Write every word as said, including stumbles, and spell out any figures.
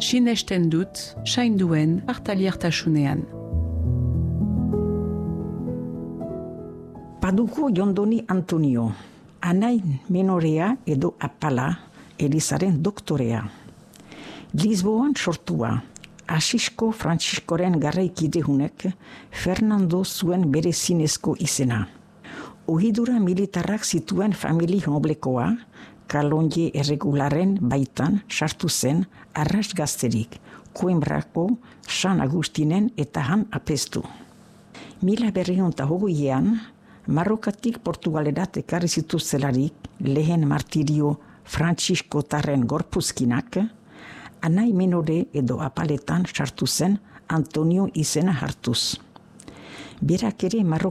sinesten dut, sainduen hartaliartasunean. Paduko Jondoni Antonio, anai menorea edo apala, Elizaren doktorea. Lisboan sortua, Asisko Frantziskoren garraikidehunek Fernando zuen bere zinezko izena. Ohidura militarrak zituen famili noblekoa, kalonje erregularen baitan sartu zen arras gazterik, Koenbrako, San Agustinen eta han apestu. Mila berrehun eta hogeiean, Marrokatik Portugalerat ekarri zituztelarik lehen martirio Frantziskotarren gorpuzkinak, anai menore edo apaletan sartu zen Antonio izena hartuz. Berak ere Marrok